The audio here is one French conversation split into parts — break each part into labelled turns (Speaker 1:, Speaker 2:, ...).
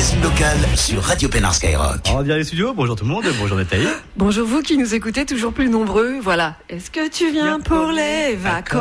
Speaker 1: magazine local sur Radio Pénard Skyrock.
Speaker 2: En direct des studios, bonjour tout le monde, bonjour Nathalie.
Speaker 3: Bonjour vous qui nous écoutez toujours plus nombreux, voilà. Est-ce que tu viens pour les vacances ?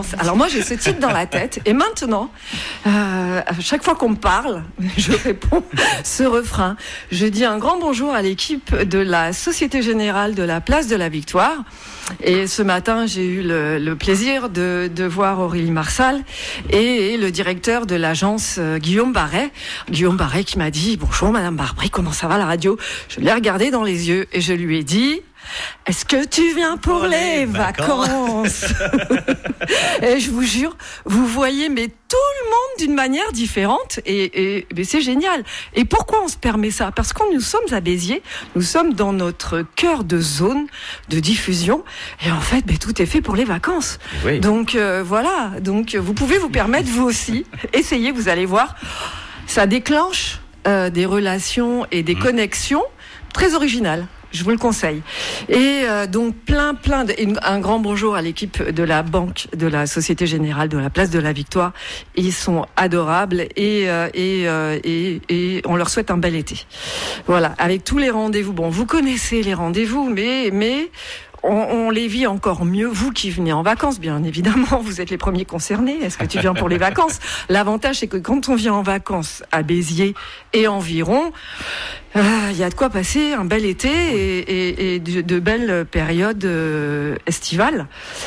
Speaker 3: Alors moi j'ai ce titre dans la tête et maintenant, à chaque fois qu'on me parle, je réponds ce refrain. Je dis un grand bonjour à l'équipe de la Société Générale de la Place de la Victoire. Et ce matin, j'ai eu le plaisir de voir Aurélie Marsal et le directeur de l'agence Guillaume Barret. Guillaume Barret qui m'a dit « Bonjour Madame Barbry, comment ça va la radio ?» Je l'ai regardé dans les yeux et je lui ai dit « Est-ce que tu viens pour les vacances ?» Et je vous jure, vous voyez mais tout le monde d'une manière différente et c'est génial. Et pourquoi on se permet ça ? Parce que nous sommes à Béziers, nous sommes dans notre cœur de zone de diffusion et en fait tout est fait pour les vacances. Oui. Donc voilà, donc vous pouvez vous permettre vous aussi, essayez, vous allez voir, ça déclenche des relations et des connexions très originales. Je vous le conseille. Et donc un grand bonjour à l'équipe de la banque de la Société Générale de la Place de la Victoire. Ils sont adorables et on leur souhaite un bel été. Voilà, avec tous les rendez-vous. Bon, vous connaissez les rendez-vous, mais on les vit encore mieux. Vous qui venez en vacances, bien évidemment, vous êtes les premiers concernés. Est-ce que tu viens pour les vacances ? L'avantage, c'est que quand on vient en vacances à Béziers et environ, il y a de quoi passer un bel été et de belles périodes estivales.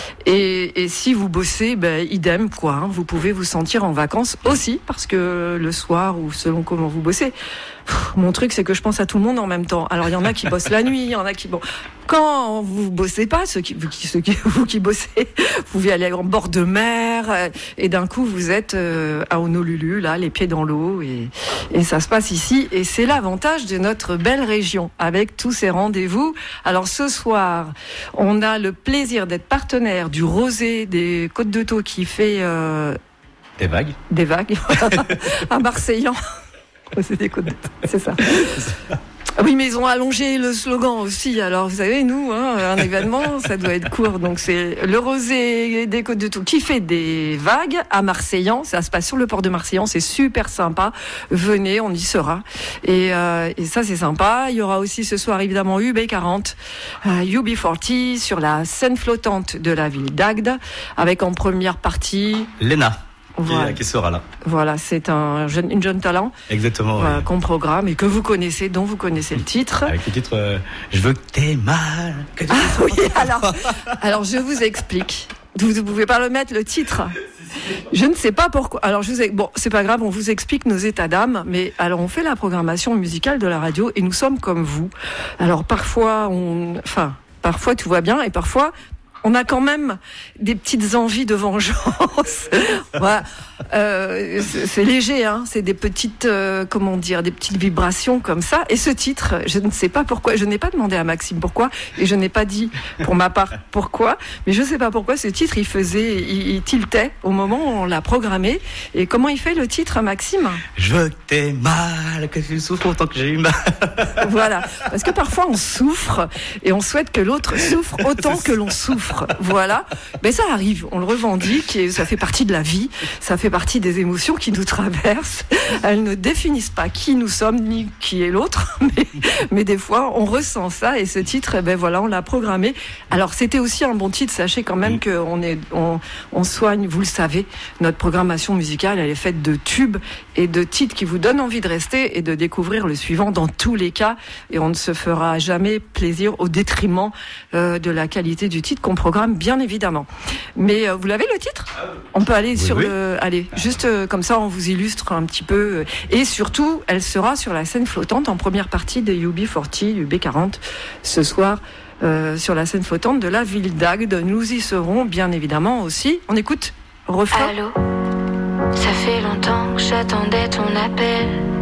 Speaker 3: Et si vous bossez, idem quoi. Hein, vous pouvez vous sentir en vacances aussi, parce que le soir ou selon comment vous bossez. Mon truc, c'est que je pense à tout le monde en même temps. Alors, il y en a qui bossent la nuit, il y en a qui... Bon, quand vous bossez pas, vous qui bossez, vous pouvez aller en bord de mer et d'un coup, vous êtes à Honolulu, là, les pieds dans l'eau et ça se passe ici. Et c'est l'avantage de notre belle région avec tous ces rendez-vous. Alors, ce soir, on a le plaisir d'être partenaire du Rosé des Côtes de Thau qui fait...
Speaker 2: Des vagues.
Speaker 3: Des vagues, à Marseillan. C'est des Côtes de Thau, c'est ça. Oui, mais ils ont allongé le slogan aussi. Alors, vous savez, nous, un événement, ça doit être court. Donc, c'est le Rosé des Côtes de Thau qui fait des vagues à Marseillan. Ça se passe sur le port de Marseillan. C'est super sympa. Venez, on y sera. Et ça, c'est sympa. Il y aura aussi ce soir, évidemment, UB40, UB40 sur la scène flottante de la ville d'Agde, avec en première partie...
Speaker 2: Léna.
Speaker 3: Voilà.
Speaker 2: Qui sera là.
Speaker 3: Voilà, c'est une jeune talent.
Speaker 2: Exactement. Oui.
Speaker 3: Qu'on programme et que vous connaissez, dont vous connaissez le titre.
Speaker 2: Avec le titre Je veux que t'aies mal. Que
Speaker 3: oui, alors je vous explique. Vous ne pouvez pas le mettre, le titre. Je ne sais pas pourquoi. Alors bon, c'est pas grave, on vous explique nos états d'âme, mais alors on fait la programmation musicale de la radio et nous sommes comme vous. Alors parfois tout va bien et parfois on a quand même des petites envies de vengeance. Voilà. C'est léger, hein. C'est des petites, des petites vibrations comme ça. Et ce titre, je ne sais pas pourquoi. Je n'ai pas demandé à Maxime pourquoi, et je n'ai pas dit pour ma part pourquoi. Mais je ne sais pas pourquoi ce titre, il tiltait au moment où on l'a programmé. Et comment il fait le titre, Maxime ?
Speaker 2: Je veux que t'aies mal, que tu souffres autant que j'ai eu mal.
Speaker 3: Voilà. Parce que parfois on souffre et on souhaite que l'autre souffre autant que l'on souffre. Voilà, mais ça arrive, on le revendique et ça fait partie de la vie, ça fait partie des émotions qui nous traversent. Elles ne définissent pas qui nous sommes ni qui est l'autre, mais des fois on ressent ça et ce titre, on l'a programmé. Alors c'était aussi un bon titre, sachez quand même qu'on soigne, vous le savez, notre programmation musicale, elle est faite de tubes et de titres qui vous donnent envie de rester et de découvrir le suivant dans tous les cas, et on ne se fera jamais plaisir au détriment de la qualité du titre qu'on programme, bien évidemment. Mais vous l'avez le titre ? On peut aller Allez, juste comme ça, on vous illustre un petit peu. Et surtout, elle sera sur la scène flottante en première partie des UB40, UB40, ce soir, sur la scène flottante de la ville d'Agde. Nous y serons, bien évidemment, aussi. On écoute refrain.
Speaker 4: Allô, ça fait longtemps que j'attendais ton appel.